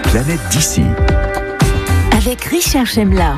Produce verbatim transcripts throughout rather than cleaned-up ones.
planète d'ici. Avec Richard Chemla.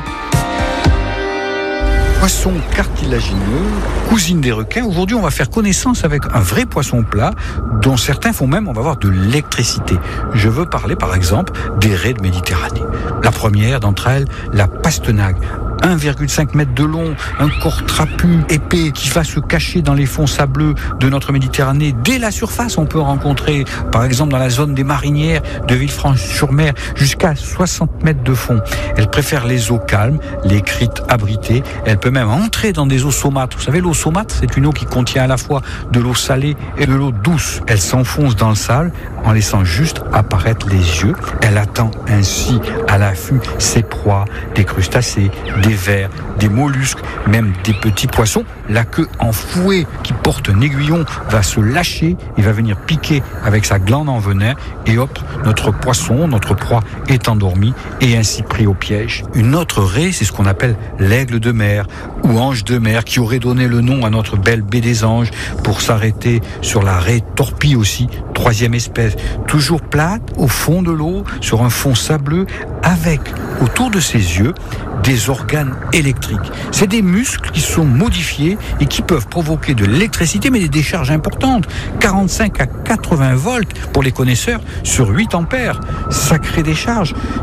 Poisson cartilagineux, cousine des requins. Aujourd'hui, on va faire connaissance avec un vrai poisson plat, dont certains font même, on va voir, de l'électricité. Je veux parler, par exemple, des raies de Méditerranée. La première d'entre elles, la pastenague. un virgule cinq mètres de long, un corps trapu, épais, qui va se cacher dans les fonds sableux de notre Méditerranée. Dès la surface, on peut rencontrer, par exemple, dans la zone des Marinières de Villefranche-sur-Mer, jusqu'à soixante mètres de fond. Elle préfère les eaux calmes, les crites abritées. Elle peut même entrer dans des eaux saumates. Vous savez, l'eau saumate, c'est une eau qui contient à la fois de l'eau salée et de l'eau douce. Elle s'enfonce dans le sable en laissant juste apparaître les yeux. Elle attend ainsi à l'affût ses proies, des crustacés, des vers, des mollusques, même des petits poissons. La queue en fouet qui porte un aiguillon va se lâcher, il va venir piquer avec sa glande en venin et hop, notre poisson, notre proie est endormi et ainsi pris au piège. Une autre raie, c'est ce qu'on appelle l'aigle de mer ou ange de mer, qui aurait donné le nom à notre belle baie des Anges pour s'arrêter sur la raie torpille aussi, troisième espèce, toujours plate au fond de l'eau, sur un fond sableux, avec autour de ses yeux des organes électriques. C'est des muscles qui sont modifiés et qui peuvent provoquer de l'électricité, mais des décharges importantes, quarante-cinq à quatre-vingts volts pour les connaisseurs sur huit ampères. Sacrée décharge.